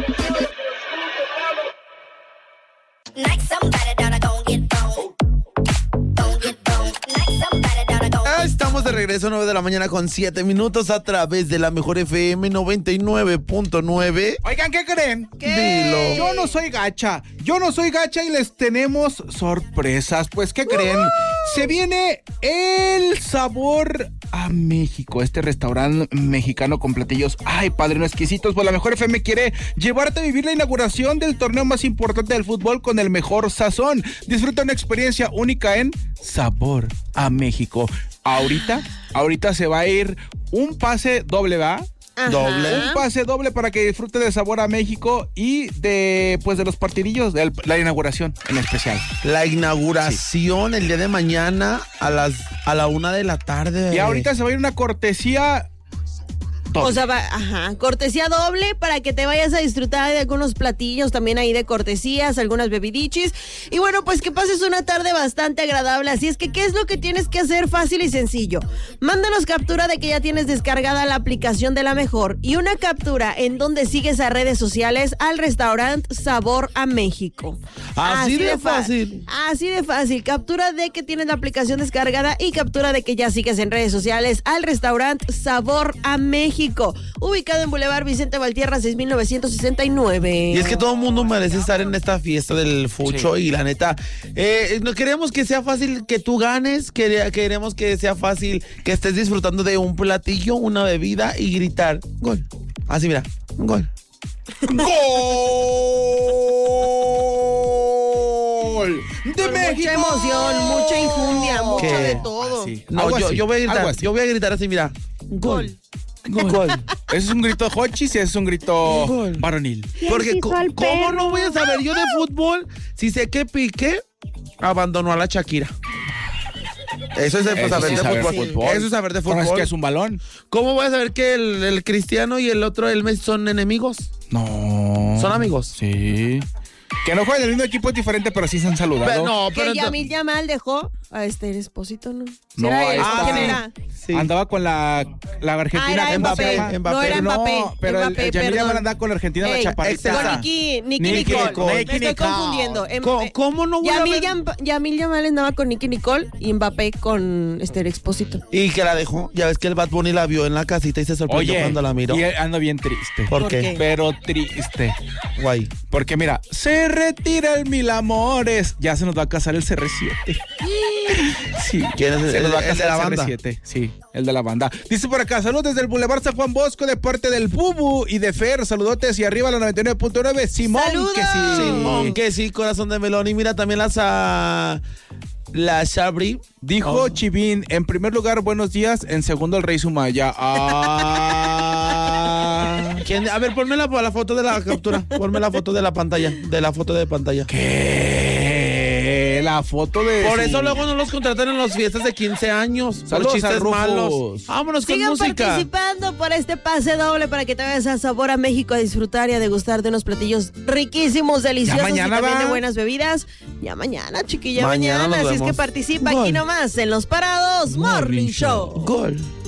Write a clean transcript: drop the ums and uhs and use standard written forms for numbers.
Estamos de regreso, 9 de la mañana con 7 minutos a través de la mejor FM 99.9. Oigan, ¿qué creen? Dilo. Yo no soy gacha y les tenemos sorpresas. Pues, ¿qué creen? Se viene el Sabor a México, este restaurante mexicano con platillos, ay, padrino, exquisitos. Pues la mejor FM quiere llevarte a vivir la inauguración del torneo más importante del fútbol con el mejor sazón. Disfruta una experiencia única en Sabor a México. Ahorita se va a ir un pase doble, ¿va? Doble. Un pase doble para que disfrute de Sabor a México y de los partidillos de la inauguración en especial. La inauguración el día de mañana a la 1 de la tarde. Y ahorita se va a ir una cortesía doble. O sea, cortesía doble para que te vayas a disfrutar de algunos platillos también ahí de cortesías, algunas bebidichis. Y bueno, pues que pases una tarde bastante agradable. Así es que, ¿qué es lo que tienes que hacer? Fácil y sencillo. Mándanos captura de que ya tienes descargada la aplicación de La Mejor y una captura en donde sigues a redes sociales al restaurante Sabor a México. Así de fácil. Así de fácil. Captura de que tienes la aplicación descargada y captura de que ya sigues en redes sociales al restaurante Sabor a México, ubicado en Boulevard Vicente Valtierra 6969. Y es que todo el mundo merece estar en esta fiesta del fucho, sí. Y la neta, no queremos que sea fácil que tú ganes, queremos que sea fácil que estés disfrutando de un platillo, una bebida y gritar gol. Así mira, gol. ¡Gol! ¡De México! Mucha emoción, mucha injundia, mucho ¿Qué? de todo. Sí. No, yo voy a gritar así, mira. Gol. Gol. Ese es un grito hochis y ese es un grito Gol. varonil. Porque ¿cómo no voy a saber yo de fútbol si sé que Piqué abandonó a la Shakira? Eso es saber de fútbol. Eso es saber de fútbol. No, es que es un balón. ¿Cómo voy a saber que el Cristiano y el otro, el Messi, son enemigos? No. ¿Son amigos? Sí. Que no juegan en el mismo equipo, es diferente, pero sí se han saludado. Que Yamil Yamal dejó a Esposito, ¿no? No, ¿Quién era? Sí. Andaba con la Argentina. Era Mbappé. No era Mbappé. Pero Mbappé, el Yamil Yamal andaba con la Argentina, la chaparrita. Con Nicky Nicole. Me estoy confundiendo. ¿Cómo no voy a ver? Yamil Yamal andaba con Nicky Nicole y Mbappé con Expósito. ¿Y que la dejó? Ya ves que el Bad Bunny la vio en la casita y se sorprendió cuando la miró. Y anda bien triste. ¿Por qué? Pero triste. Guay. Porque mira, se retira el Mil Amores. Ya se nos va a casar el CR7. Sí. ¿Quién es Se nos va a el de casar la el banda? CR7. Sí, el de la banda. Dice por acá, saludos desde el Boulevard San Juan Bosco de parte del Bubu y de Fer. Saludotes y arriba la 99.9. Simón, ¡saludos! que sí. Simón, que sí, corazón de melón. Y mira también la Shabri. Dijo Chivín, en primer lugar, buenos días. En segundo, el Rey Sumaya. ¿Quién? A ver, ponme la foto de la captura. Ponme la foto de la pantalla. De la foto de pantalla. ¿Qué? La foto de... Por eso luego no los contratan en las fiestas de 15 años. Por Saludos chistes a Rufus. malos. Vámonos con Sigan música. participando por este pase doble para que te vayas a Sabor a México a disfrutar y a degustar de unos platillos riquísimos, deliciosos mañana y también va. de buenas bebidas. Ya mañana, chiquilla, Mañana nos Así es vemos. que participa Gol. aquí nomás en Los Parados Morning Show. Gol.